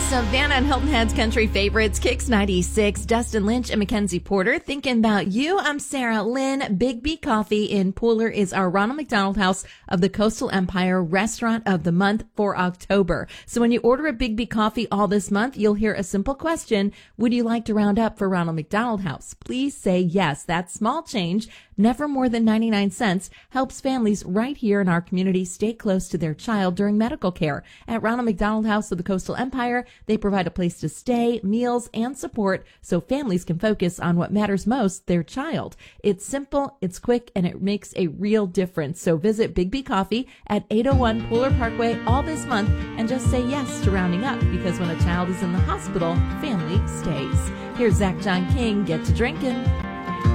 Savannah and Hilton Head's country favorites, Kicks 96, Dustin Lynch and Mackenzie Porter. Thinking about you, I'm Sarah Lynn. Big B Coffee in Pooler is our Ronald McDonald House of the Coastal Empire Restaurant of the Month for October. So when you order a Big B Coffee all this month, you'll hear a simple question. Would you like to round up for Ronald McDonald House? Please say yes. That small change, never more than 99 cents, helps families right here in our community stay close to their child during medical care. At Ronald McDonald House of the Coastal Empire, they provide a place to stay, meals, and support so families can focus on what matters most, their child. It's simple, it's quick, and it makes a real difference. So visit Big B Coffee at 801 Pooler Parkway all this month and just say yes to rounding up, because when a child is in the hospital, family stays. Here's Zach John King, Get to Drinkin'.